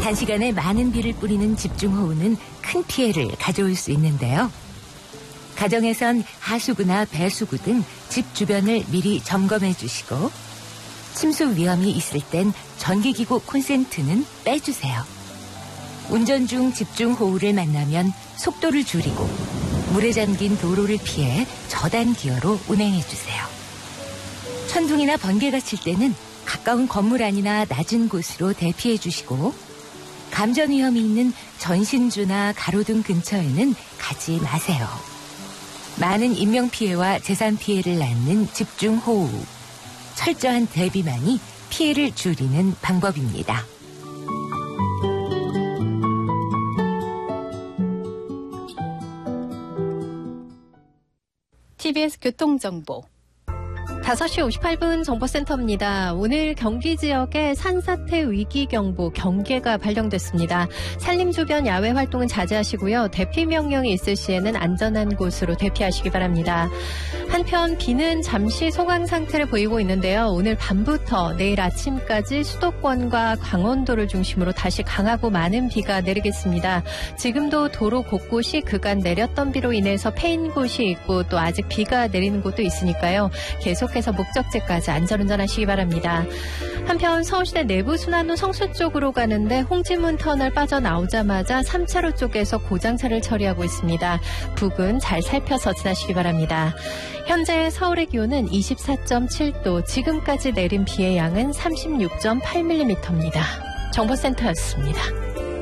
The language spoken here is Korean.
단시간에 많은 비를 뿌리는 집중호우는 큰 피해를 가져올 수 있는데요. 가정에선 하수구나 배수구 등 집 주변을 미리 점검해 주시고 침수 위험이 있을 땐 전기기구 콘센트는 빼주세요. 운전 중 집중호우를 만나면 속도를 줄이고 물에 잠긴 도로를 피해 저단 기어로 운행해 주세요. 천둥이나 번개가 칠 때는 가까운 건물 안이나 낮은 곳으로 대피해 주시고 감전 위험이 있는 전신주나 가로등 근처에는 가지 마세요. 많은 인명피해와 재산 피해를 낳는 집중호우. 철저한 대비만이 피해를 줄이는 방법입니다. TBS 교통정보 5시 58분 정보센터입니다. 오늘 경기 지역에 산사태 위기경보 경계가 발령됐습니다. 산림 주변 야외 활동은 자제하시고요. 대피 명령이 있을 시에는 안전한 곳으로 대피하시기 바랍니다. 한편 비는 잠시 소강 상태를 보이고 있는데요. 오늘 밤부터 내일 아침까지 수도권과 강원도를 중심으로 다시 강하고 많은 비가 내리겠습니다. 지금도 도로 곳곳이 그간 내렸던 비로 인해서 패인 곳이 있고 또 아직 비가 내리는 곳도 있으니까요. 계속해서 목적지까지 안전운전하시기 바랍니다. 한편 서울시내 내부순환로 성수 쪽으로 가는데 홍지문 터널 빠져나오자마자 3차로 쪽에서 고장차를 처리하고 있습니다. 부근 잘 살펴서 지나시기 바랍니다. 현재 서울의 기온은 24.7도, 지금까지 내린 비의 양은 36.8mm입니다. 정보센터였습니다.